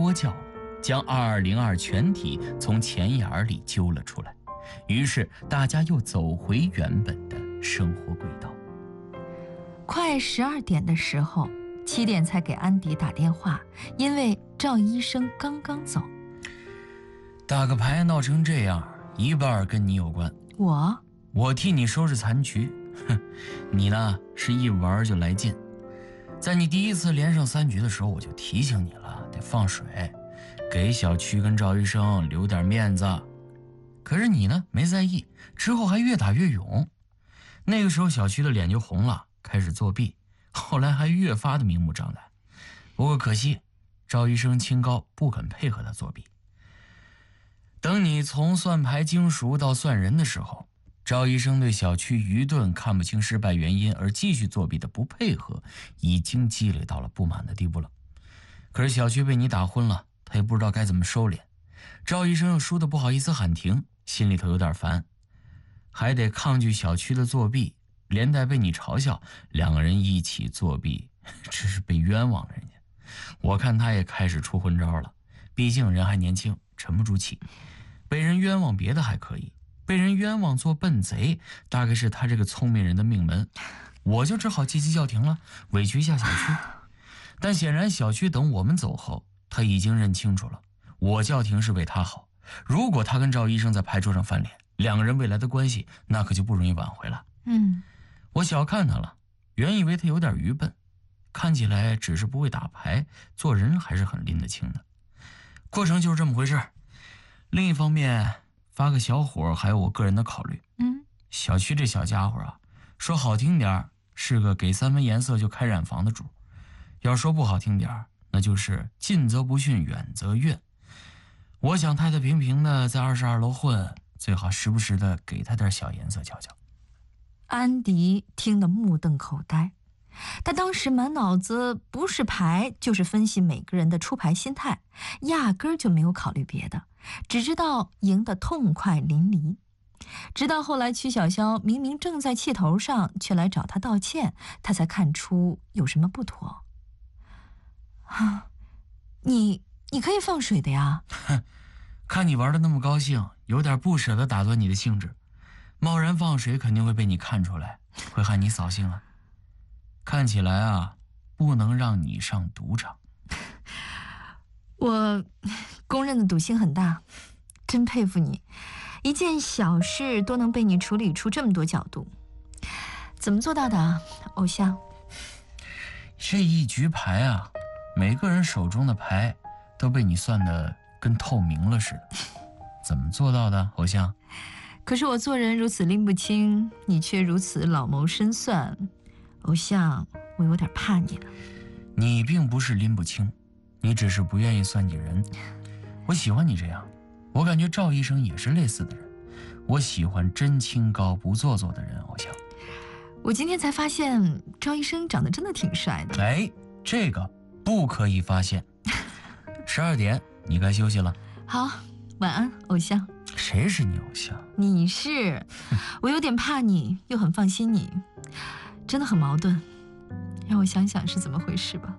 锅叫，将2202全体从钱眼里揪了出来。于是大家又走回原本的生活轨道。 快12点的时候，7点才给安迪打电话，因为赵医生刚刚走。 打个牌闹成这样，一半跟你有关。 我替你收拾残局。你呢是一玩就来劲。在你第一次连胜3局的时候，我就提醒你了，得放水，给小区跟赵医生留点面子。可是你呢没在意，之后还越打越勇。那个时候小区的脸就红了，开始作弊，后来还越发的明目张胆。不过可惜赵医生清高，不肯配合他作弊。等你从算牌精熟到算人的时候，赵医生对小区愚钝、看不清失败原因而继续作弊的不配合，已经积累到了不满的地步了。可是小区被你打昏了，他也不知道该怎么收敛。赵医生又输得不好意思喊停，心里头有点烦，还得抗拒小区的作弊，连带被你嘲笑，两个人一起作弊，这是被冤枉了人家。我看他也开始出昏招了，毕竟人还年轻，沉不住气。被人冤枉别的还可以，被人冤枉做笨贼，大概是他这个聪明人的命门。我就只好积极叫停了，委屈一下小区。但显然小区等我们走后，他已经认清楚了，我叫停是为他好。如果他跟赵医生在牌桌上翻脸，两个人未来的关系那可就不容易挽回了。我小看他了，原以为他有点愚笨，看起来只是不会打牌，做人还是很拎得清的。过程就是这么回事。另一方面，发个小火还有我个人的考虑。小区这小家伙啊，说好听点是个给3分颜色就开染房的主，要说不好听点，那就是近则不逊，远则怨。我想太太平平的在22楼混，最好时不时的给他点小颜色瞧瞧。 安迪听得目瞪口呆，他当时满脑子不是牌就是分析每个人的出牌心态，压根儿就没有考虑别的，只知道赢得痛快淋漓。直到后来曲小潇明明正在气头上，却来找他道歉，他才看出有什么不妥。你可以放水的呀。 看你玩的那么高兴，有点不舍得打断你的兴致，贸然放水肯定会被你看出来，会害你扫兴啊。看起来啊，不能让你上赌场。 我公认的赌性很大，真佩服你，一件小事都能被你处理出这么多角度，怎么做到的啊，偶像？ 这一局牌啊，每个人手中的牌都被你算得跟透明了似的，怎么做到的，偶像？ 可是我做人如此拎不清，你却如此老谋深算，偶像，我有点怕你了。 你并不是拎不清，你只是不愿意算计人。我喜欢你这样，我感觉赵医生也是类似的人。我喜欢真清高不做作的人，偶像。 我今天才发现赵医生长得真的挺帅的。 哎，这个不可以发现。12点，你该休息了。 好，晚安，偶像。 谁是你偶像？ 你是。我有点怕你，又很放心你，真的很矛盾。让我想想是怎么回事吧。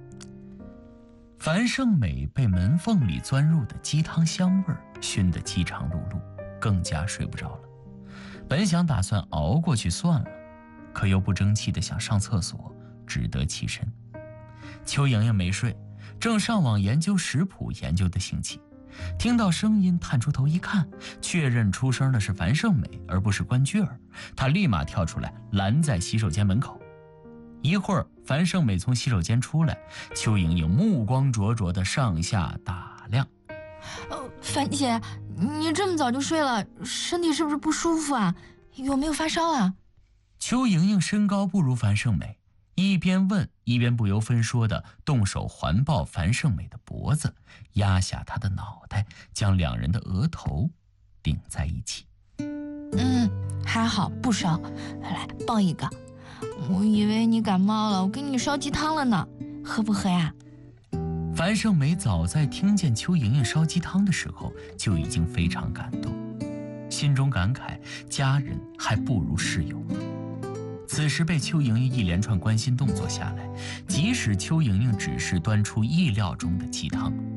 樊胜美被门缝里钻入的鸡汤香味熏得饥肠辘辘，更加睡不着了。本想打算熬过去算了，可又不争气的想上厕所，只得起身。邱莹莹没睡，正上网研究食谱，研究的兴起，听到声音探出头一看，确认出声的是樊胜美而不是关雎儿，她立马跳出来拦在洗手间门口。一会儿樊胜美从洗手间出来，邱莹莹目光灼灼地上下打量。 樊姐，你这么早就睡了，身体是不是不舒服啊？有没有发烧啊？ 邱莹莹身高不如樊胜美，一边问一边不由分说地动手环抱樊胜美的脖子，压下她的脑袋，将两人的额头顶在一起。 还好不烧，来抱一个。我以为你感冒了，我给你烧鸡汤了呢，喝不喝呀？ 樊胜美早在听见邱莹莹烧鸡汤的时候就已经非常感动，心中感慨家人还不如室友。此时被邱莹莹一连串关心动作下来，即使邱莹莹只是端出意料中的鸡汤，